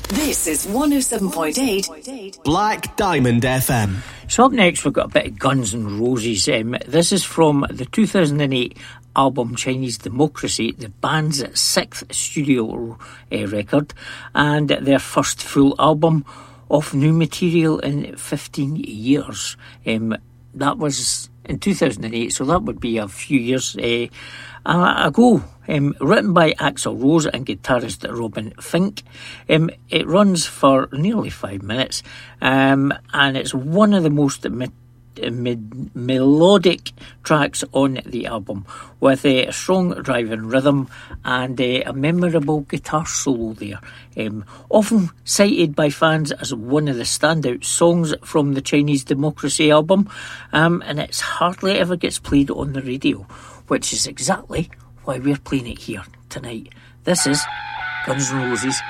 This is 107.8 Black Diamond FM. So up next we've got a bit of Guns N' Roses. This is from the 2008 album Chinese Democracy, the band's sixth studio record, and their first full album of new material in 15 years. That was in 2008, so that would be a few years ago. Written by Axl Rose and guitarist Robin Fink. It runs for nearly 5 minutes, and it's one of the most melodic tracks on the album, with a strong driving rhythm and a memorable guitar solo there. Often cited by fans as one of the standout songs from the Chinese Democracy album, and it hardly ever gets played on the radio, which is exactly why we're playing it here tonight. This is Guns N' Roses